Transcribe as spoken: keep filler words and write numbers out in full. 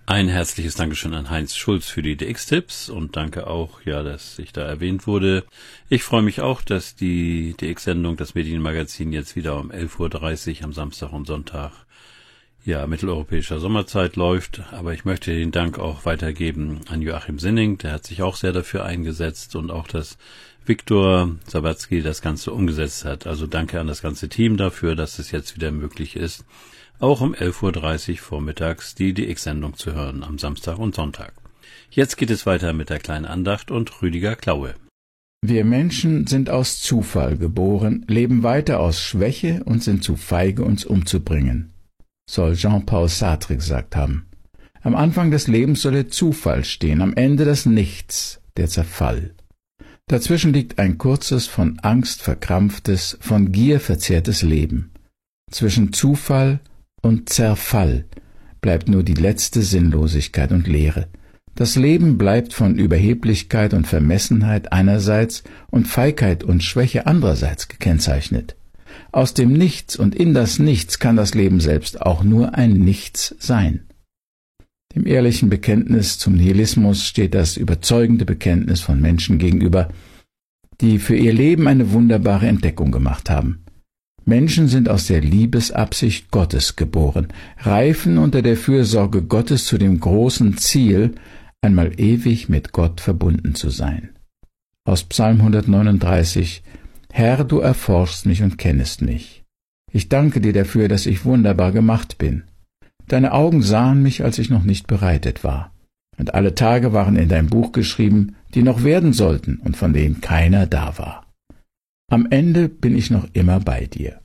Ein herzliches Dankeschön an Heinz Schulz für die D X-Tipps und danke auch, ja, dass ich da erwähnt wurde. Ich freue mich auch, dass die D X-Sendung, das Medienmagazin, jetzt wieder um elf Uhr dreißig am Samstag und Sonntag, ja, mitteleuropäischer Sommerzeit läuft. Aber ich möchte den Dank auch weitergeben an Joachim Sinning, der hat sich auch sehr dafür eingesetzt und auch, dass Viktor Sawatzki das Ganze umgesetzt hat. Also danke an das ganze Team dafür, dass es jetzt wieder möglich ist, auch um elf Uhr dreißig vormittags die D X-Sendung zu hören am Samstag und Sonntag. Jetzt geht es weiter mit der kleinen Andacht und Rüdiger Klaue. Wir Menschen sind aus Zufall geboren, leben weiter aus Schwäche und sind zu feige, uns umzubringen, soll Jean-Paul Sartre gesagt haben. Am Anfang des Lebens soll der Zufall stehen, am Ende das Nichts, der Zerfall. Dazwischen liegt ein kurzes, von Angst verkrampftes, von Gier verzehrtes Leben. Zwischen Zufall und Zerfall bleibt nur die letzte Sinnlosigkeit und Leere. Das Leben bleibt von Überheblichkeit und Vermessenheit einerseits und Feigheit und Schwäche andererseits gekennzeichnet. Aus dem Nichts und in das Nichts kann das Leben selbst auch nur ein Nichts sein. Dem ehrlichen Bekenntnis zum Nihilismus steht das überzeugende Bekenntnis von Menschen gegenüber, die für ihr Leben eine wunderbare Entdeckung gemacht haben. Menschen sind aus der Liebesabsicht Gottes geboren, reifen unter der Fürsorge Gottes zu dem großen Ziel, einmal ewig mit Gott verbunden zu sein. Aus Psalm hundertneununddreißig: Herr, du erforschst mich und kennest mich. Ich danke dir dafür, dass ich wunderbar gemacht bin. Deine Augen sahen mich, als ich noch nicht bereitet war. Und alle Tage waren in dein Buch geschrieben, die noch werden sollten und von denen keiner da war. Am Ende bin ich noch immer bei dir.